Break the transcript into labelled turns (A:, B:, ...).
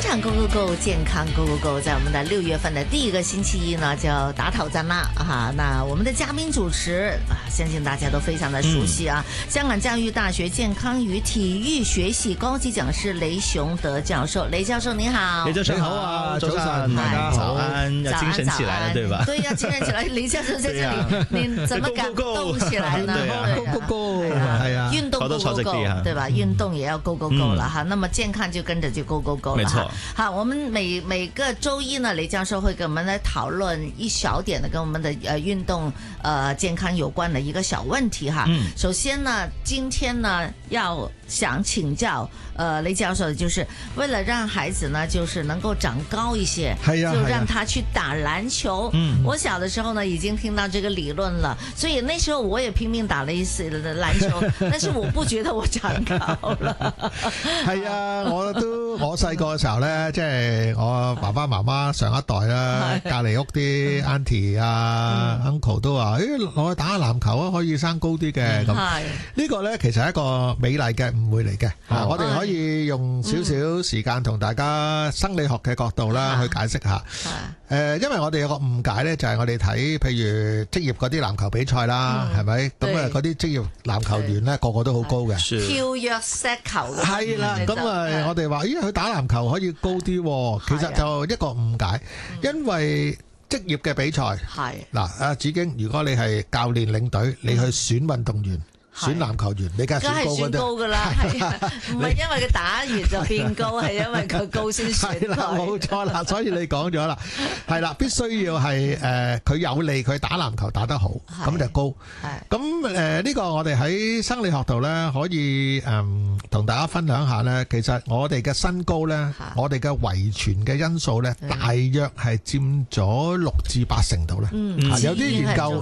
A: 場 Go Go Go， 健康 Go Go Go， 在我們的6月份的第一個星期一呢，就打頭陣啦哈。那我們的嘉賓主持相信大家都非常的熟悉啊。香港教育大學健康與體育學系高級講師雷雄德教授，雷教授你好。
B: 雷教授好啊，早晨，大家早安，要精神起來了，對吧？
A: 對，要精神起來。雷教授在這裡，你怎麼敢動起來呢
B: ？Go Go Go， 係啊，
A: 運動 Go Go Go， 對吧？運動也要 Go Go Go 了哈。那麼健康就跟着就 Go Go Go 了。沒錯。好，我們每個周一呢，雷教授會跟我們來討論一小點的跟我們的運動健康有關的一個小問題哈。首先呢，今天呢要想請教雷教授，就是為了讓孩子呢，就是能夠長高一些，就讓他去打籃球。我小的時候呢，已經聽到這個理論了，所以那時候我也拼命打了一次籃球，但是我不覺得我長高了。
C: 係啊，我細個嘅時候呢，即係我爸爸媽媽上一代啦，隔離屋啲 auntie 啊 uncle 都話，攞去打下籃球啊，可以生高啲嘅。咁呢個呢，其實係一個美麗嘅誤會嚟嘅。我哋可以用少少時間同大家生理學嘅角度啦去解釋下。因為我哋有個誤解呢，就係我哋睇譬如職業嗰啲籃球比賽啦，係咪？咁啊嗰啲職業籃球員呢，個個都好高嘅，
A: 跳躍石球。
C: 係啦，咁啊我哋話，佢打籃球可以高啲，其實就一個誤解，因為職業嘅比賽係嗱，阿子矜，如果你係教練領隊，你去選運動員。選籃球員，你梗係選高㗎啦，係啊，唔係因為佢打完就變高，係因為佢高先選。係啦，冇錯啦，所以你講咗啦，係啦，必須要係佢有利佢打籃球打得好，咁就高。咁呢個我哋喺生理學度咧，可以同大家分享下咧。其實我哋嘅身高咧，我哋嘅遺傳嘅因素咧，大約係佔咗6至8成度咧。有啲研究